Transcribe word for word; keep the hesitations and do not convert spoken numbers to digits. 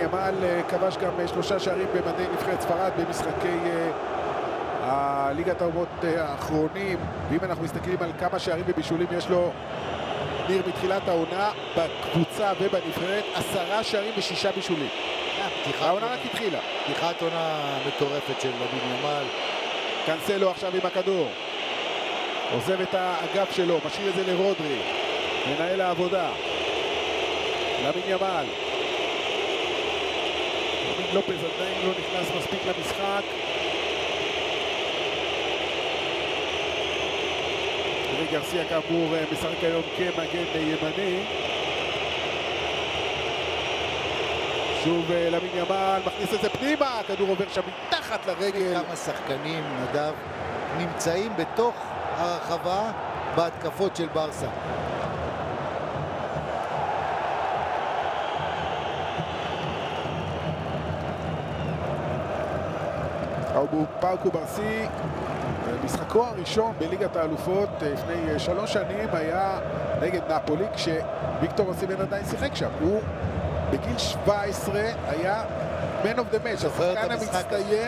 ימל כבש גם שלושה שערים במדי נבחרת ספרד במשחקי הליגת האומות האחרונים, ואם אנחנו מסתכלים על כמה שערים ובישולים יש לו ניר מתחילת העונה בקבוצה ובנבחרת, עשרה שערים ושישה בישולים. העונה רק התחילה. פתיחת עונה מטורפת של למין ימל. קנסלו עכשיו עם הכדור, עוזב את האגף שלו, משאיר את זה לרודרי, מנהל העבודה. למין ימל, למין לופז עדיין לא נכנס מספיק למשחק. גרסיה כאמור משחק היום כמגן ימני. שוב למין ימל מכניס את זה פנימה, הכדור עובר שם מתחת לרגל. כמה שחקנים נדב נמצאים בתוך הרחבה בהתקפות של ברסה. פאו קוברסי, משחקו הראשון בליגת האלופות לפני שלוש שנים היה נגד נפולי, כשוויקטור אוסימן עדיין שיחק שם. הוא בגיל שבע עשרה היה Man of the Match, השחקן המצטיין